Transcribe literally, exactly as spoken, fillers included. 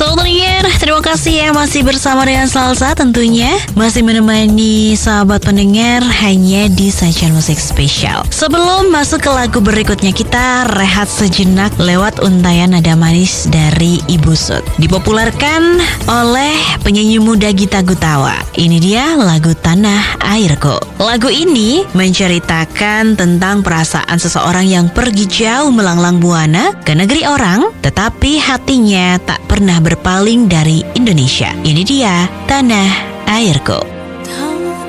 Sobat pendengar, terima kasih ya masih bersama dengan Salsa tentunya. Masih menemani sahabat pendengar hanya di Sajian Musik Spesial. Sebelum masuk ke lagu berikutnya, kita rehat sejenak lewat untayan nada manis dari Ibu Sud. Dipopulerkan oleh penyanyi muda Gita Gutawa. Ini dia lagu Tanah Airku. Lagu ini menceritakan tentang perasaan seseorang yang pergi jauh melanglang buana ke negeri orang, tetapi hatinya tak pernah berpaling dari Indonesia. Ini dia Tanah Airku.